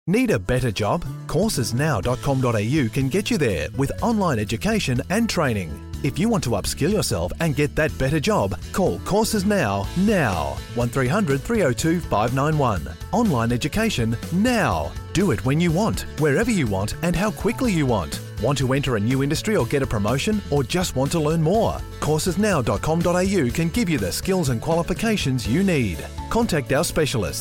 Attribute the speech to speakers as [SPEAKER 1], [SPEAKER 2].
[SPEAKER 1] Need a better job? Coursesnow.com.au can get you there with online education and training. If you want to upskill yourself and get that better job, call Courses Now. 1300 302 591. Online education now. Do it when you want, wherever you want, and how quickly you want. Want to enter a new industry or get a promotion, or just want to learn more? Coursesnow.com.au can give you the skills and qualifications you need. Contact our specialists